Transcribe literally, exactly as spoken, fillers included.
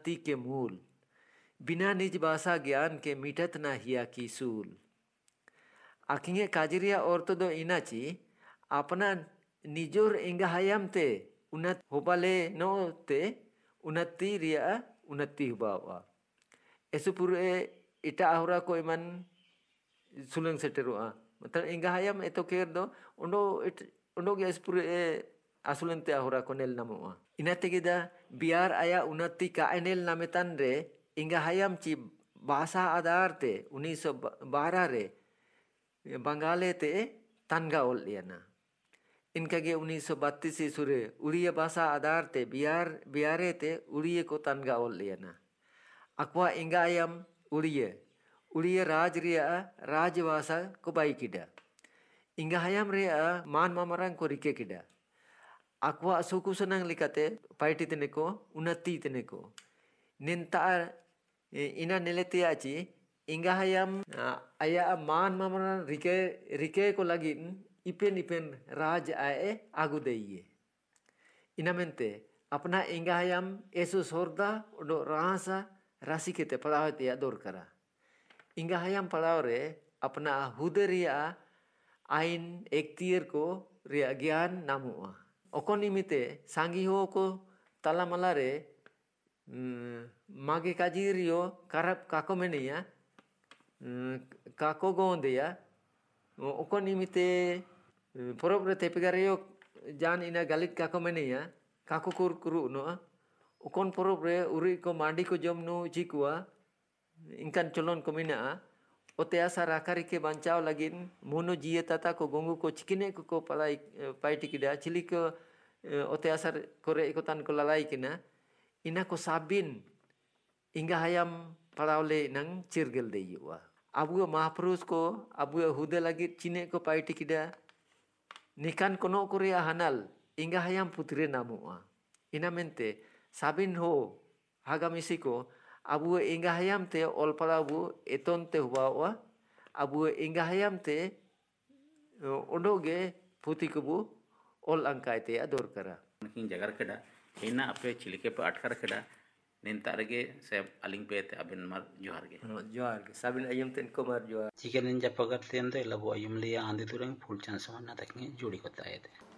उन्नति के मूल, बिना निज भाषा ज्ञान के मिटत ना हिया की सूल। आखिंगे काजरिया औरत दो इनाची अपना निजोर इंगा हायाम ते उन्नत होबाले नो ते उन्नति रिया उन्नति हुबावा एसुपुरे इटा ahura को इमन सुलंग सेटेरोआ मतलब इंगा हायाम एतो केर दो उंडो उंडो गे एसुपुरे asulan te ahura ko nel namoa inate gida biar aya unnati ka enel nametan re inga hayam ci bahasa adar te उन्नीस सौ बारह रे बंगाले ते तनगा ओल लियाना इनका गे उन्नीस सौ बत्तीस सुरे उड़िया भाषा आधार ते बिहार बिहारे ते उड़िया को तनगा ओल लियाना अक्वा इंगा आयम उड़िया उड़िया राज रिया राज भाषा को बाई किडा इंगा hayam रिया मान मामरंग को रिके किडा aqua सुकु senang likate paiti teneko unnati teneko ninta ina nelete aci inga hayam aya मान मामरंग रिके रिके को lagi ipen ipen raj ae agu deiye inamente अपना इंगा hayam एसु sorda उडो rasa rasi kete पड़ाव ते ador करा इंगा hayam पड़ाव रे अपना हुदरिया आइन एक्तियर को रिया ज्ञान नामुआ ओकोनिमिते सांगी हो को तला मला रे मागे काजिरियो करप काको मेनिया काको गोंदेया ओकोनिमिते परब रे तेपिगारियो जान इना गलित काको मेनिया काको कुर कुरु नो ओकोन परब रे उरी को मांडी को जमनु चिकुआ इनकान चलन को मिना ओते आसा राकारी के बंचाव लगिन मोनो जिए तता को गोंगु को चिकिने को को पलाई पाइटी किदा चिली को ओते आसा कोरे को तान को ललाई किना इना को साबिन इंगा hayam पड़ावले नंग चिरगल देयुआ अबु महापुरुष को अबु हुदे लगी चिने को पाइटी किदा निकान कोनो कोरिया हनल इंगा hayam पुत्रे नामुआ इना मेंते साबिन हो हागामिसी को अबु इंगा hayam ते ओल पड़ाबु एतोन ते हुआ अबु इंगा hayam ते ओडोगे पुती कबु ओल अंकाय ते अदोर करा किन जगर केडा इना अपे चिलिके पे अटकर केडा निंतारगे से अलिंग पे ते अबिन मर जोहार गे जोहार गे साबिन अयम तेन को मर जोहार चिकन निंजा पगत तेन ते लबो अयम लिया आंदे तुरंग फुल चांस वना तक जुड़ी को ताये